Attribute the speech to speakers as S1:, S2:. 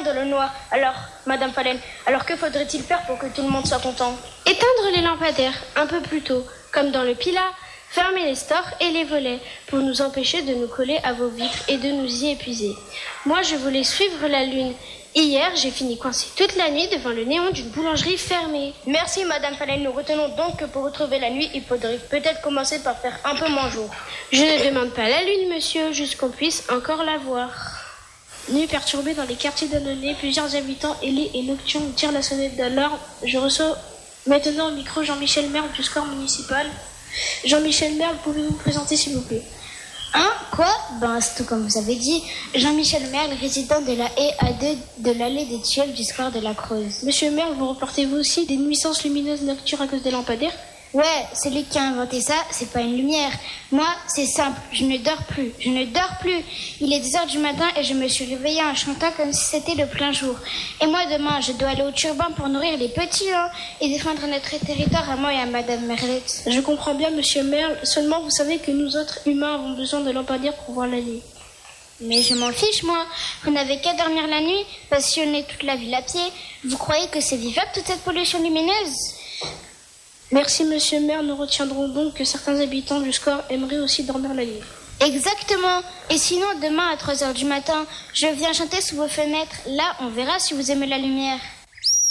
S1: dans le noir. Alors, Madame Fallen, que faudrait-il faire pour que tout le monde soit content?
S2: Éteindre les lampadaires un peu plus tôt, comme dans le Pilat. Fermer les stores et les volets pour nous empêcher de nous coller à vos vitres et de nous y épuiser. Moi, je voulais suivre la lune. Hier, j'ai fini coincée toute la nuit devant le néon d'une boulangerie fermée.
S1: Merci, Madame Fallen. Nous retenons donc que pour retrouver la nuit, il faudrait peut-être commencer par faire un peu moins jour.
S2: Je ne demande pas la lune, monsieur, juste qu'on puisse encore la voir. Nuit perturbée dans les quartiers d'Annonay, plusieurs habitants ailés et nocturnes tirent la sonnette d'alarme. Je reçois maintenant au micro Jean-Michel Merle du score municipal. Jean-Michel Merle, pouvez-vous vous présenter s'il vous plaît?
S3: Hein? Quoi? C'est tout comme vous avez dit. Jean-Michel Merle, résident de la haie A2 de l'allée des Tilleuls du square de la Creuse.
S2: Monsieur Merle, vous reportez-vous aussi des nuisances lumineuses nocturnes à cause des lampadaires?
S3: Ouais, c'est lui qui a inventé ça, c'est pas une lumière. Moi, c'est simple, je ne dors plus. Il est 10h du matin et je me suis réveillée en chantant comme si c'était le plein jour. Et moi, demain, je dois aller au Turban pour nourrir les petits, et défendre notre territoire à moi et à Madame Merlette.
S2: Je comprends bien, monsieur Merle, seulement vous savez que nous autres humains avons besoin de lampadaires pour voir la nuit.
S3: Mais je m'en fiche, moi. Vous n'avez qu'à dormir la nuit, passionner toute la ville à pied. Vous croyez que c'est vivable, toute cette pollution lumineuse?
S2: Merci, monsieur Merle. Nous retiendrons donc que certains habitants du score aimeraient aussi dormir la nuit.
S3: Exactement. Et sinon, demain à 3h du matin, je viens chanter sous vos fenêtres. Là, on verra si vous aimez la lumière.